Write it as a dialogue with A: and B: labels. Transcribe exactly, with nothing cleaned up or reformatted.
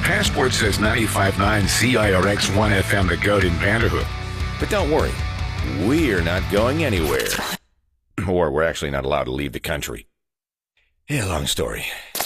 A: passport says ninety-five point nine C I R X one F M, The Goat in Vanderhoof.
B: But don't worry, we're not going anywhere. Or we're actually not allowed to leave the country. Yeah, long story.